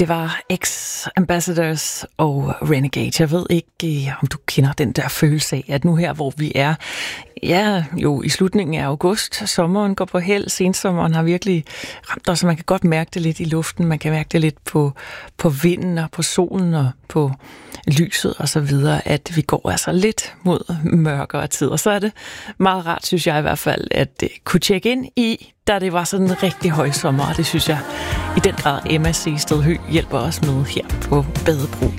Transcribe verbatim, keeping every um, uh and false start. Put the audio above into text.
Det var X-Ambassadors og Renegade. Jeg ved ikke, om du kender den der følelse af, at nu her, hvor vi er, ja, jo i slutningen af august, sommeren går på held, sensommeren har virkelig ramt os, så man kan godt mærke det lidt i luften, man kan mærke det lidt på, på vinden og på solen og på lyset og så videre, at vi går altså lidt mod mørkere tid. Og så er det meget rart, synes jeg i hvert fald, at kunne tjekke ind i, da det var sådan en rigtig høj sommer, og det synes jeg i den grad Emma Seested Høgh hjælper os med her på Badebro.